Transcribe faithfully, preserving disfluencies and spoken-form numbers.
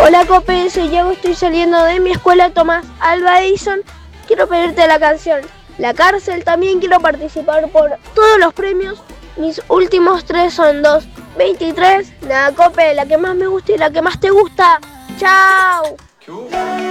Hola Cope, soy Diego, estoy saliendo de mi escuela Tomás Alva Edison. Quiero pedirte la canción La Cárcel, también quiero participar por todos los premios. Mis últimos tres son dos veintitrés. Nada Cope, la que más me gusta y la que más te gusta. ¡Chao!